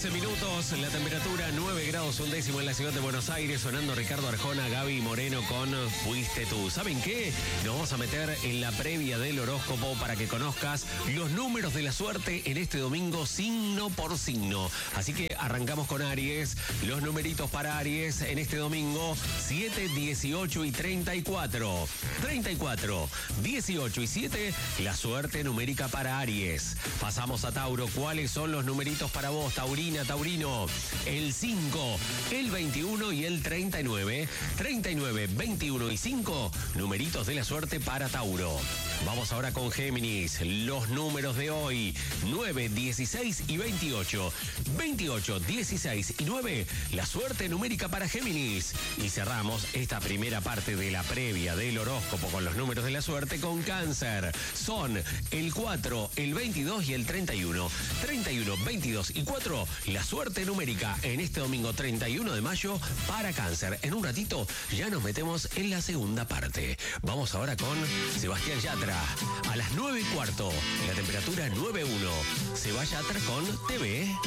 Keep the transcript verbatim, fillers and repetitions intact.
doce minutos, la temperatura nueve grados un décimo en la ciudad de Buenos Aires, sonando Ricardo Arjona, Gaby Moreno con Fuiste Tú. ¿Saben qué? Nos vamos a meter en la previa del horóscopo para que conozcas los números de la suerte en este domingo signo por signo. Así que arrancamos con Aries. Los numeritos para Aries en este domingo: siete, dieciocho y treinta y cuatro. treinta y cuatro, dieciocho y siete, la suerte numérica para Aries. Pasamos a Tauro. ¿Cuáles son los numeritos para vos, Taurina, Taurino? El cinco, el veintiuno y el treinta y nueve. treinta y nueve, veintiuno y cinco, numeritos de la suerte para Tauro. Vamos ahora con Géminis. Los números de hoy: nueve, dieciséis y veintiocho. veintiocho, dieciséis y nueve, la suerte numérica para Géminis. Y cerramos esta primera parte de la previa del horóscopo con los números de la suerte con Cáncer. Son el cuatro, el veintidós y el treinta y uno. treinta y uno, veintidós y cuatro, la suerte numérica en este domingo treinta y uno de mayo para Cáncer. En un ratito ya nos metemos en la segunda parte. Vamos ahora con Sebastián Yatra. A las nueve y cuarto, la temperatura nueve uno. Seba Yatra con T V.